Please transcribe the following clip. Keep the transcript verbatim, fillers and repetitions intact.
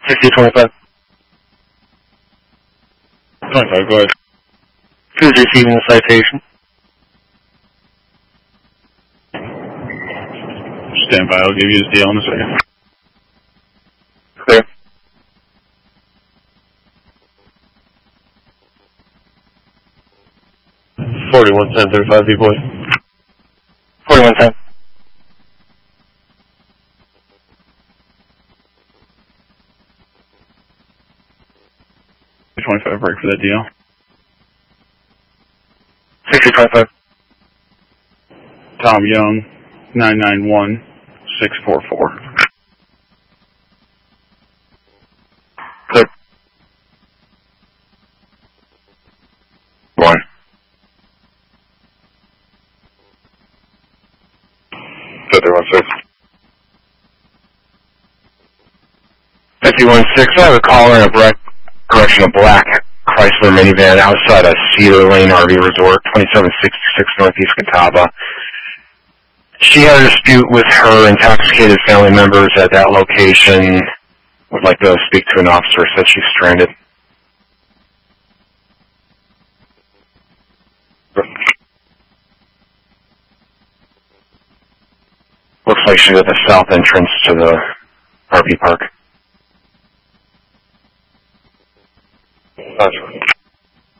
sixty twenty-five. twenty-five, go ahead. Who's receiving the citation? Stand by, I'll give you his deal in a second. Clear. forty-one ten thirty-five, B-boy. forty-one ten. twenty-five break for that deal. sixty twenty-five. Tom Young, nine nine one six four four. Clear. One. fifty-one six. fifty-one six, I have a caller in a black, correction, a black Chrysler minivan outside of Cedar Lane R V Resort, twenty-seven sixty-six Northeast Catawba. She had a dispute with her intoxicated family members at that location. Would like to speak to an officer, said she's stranded. Looks like she's at the south entrance to the R V park.